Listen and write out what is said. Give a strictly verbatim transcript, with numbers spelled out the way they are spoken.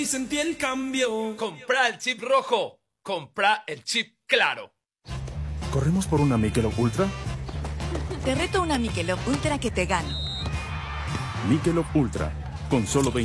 Y sentí el cambio. Compra el chip rojo. Compra el chip claro. ¿Corremos por una Michelob Ultra? Te reto una Michelob Ultra que te gano. Michelob Ultra, con solo